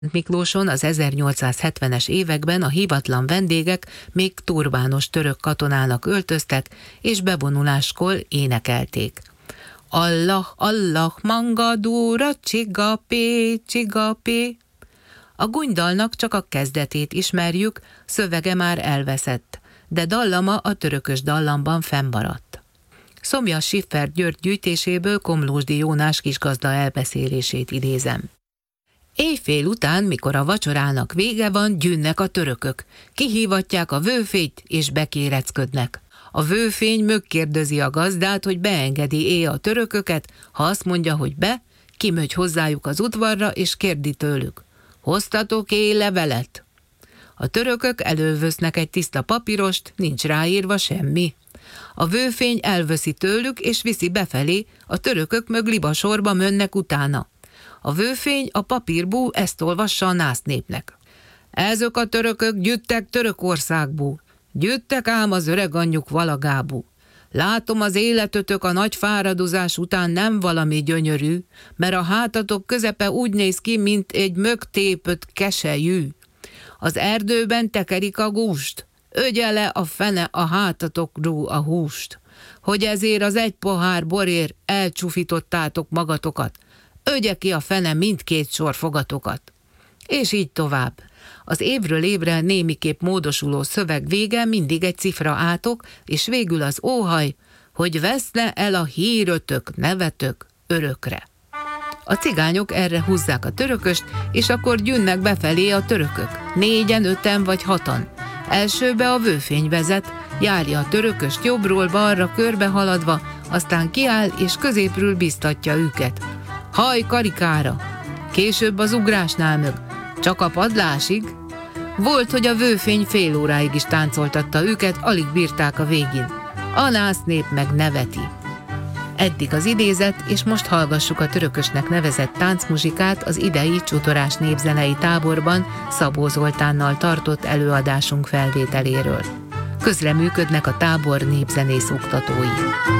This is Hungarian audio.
Miklóson az 1870-es években a hívatlan vendégek még turbános török katonának öltöztek, és bevonuláskor énekelték. Allah, Allah, mangadúra, csigapé, csigapé. A gunydalnak csak a kezdetét ismerjük, szövege már elveszett, de dallama a törökös dallamban fennmaradt. Szomjas Schiffer György gyűjtéséből Komlósdi Jónás kisgazda elbeszélését idézem. Éjfél után, mikor a vacsorának vége van, gyűnnek a törökök. Kihívatják a vőfényt, és bekérecködnek. A vőfény megkérdezi a gazdát, hogy beengedi a törököket, ha azt mondja, hogy be, kimegy hozzájuk az udvarra, és kérdi tőlük. Hoztatok levelet? A törökök elővesznek egy tiszta papírost, nincs ráírva semmi. A vőfény elveszi tőlük, és viszi befelé, a törökök mög libasorba mennek utána. A vőfény, a papírbú ezt olvassa a násznépnek. Ezek a törökök gyüttek Törökországból, gyüttek ám az öreg anyjuk valagából. Látom, az életötök a nagy fáradozás után nem valami gyönyörű, mert a hátatok közepe úgy néz ki, mint egy mögtépött keselyű. Az erdőben tekerik a gúst, ögye le a fene a hátatokról a húst, hogy ezért az egy pohár borért elcsúfítottátok magatokat, ögye ki a fene mindkét sor fogatokat. És így tovább. Az évről évre némiképp módosuló szöveg vége mindig egy cifra átok, és végül az óhaj, hogy veszne el a hírötök, nevetök örökre. A cigányok erre húzzák a törököst, és akkor gyűnnek befelé a törökök. 4-en, 5-en vagy 6-an. Elsőbe a vőfény vezet, járja a törököst jobbról balra körbe haladva, aztán kiáll és középről biztatja őket. Haj karikára! Később az ugrásnál mög. Csak a padlásig? Volt, hogy a vőfény fél óráig is táncoltatta őket, alig bírták a végén. A násznép meg neveti. Eddig az idézet, és most hallgassuk a törökösnek nevezett táncmuzsikát az idei Csutorás Népzenei Táborban Szabó Zoltánnal tartott előadásunk felvételéről. Közreműködnek a tábor népzenész oktatói.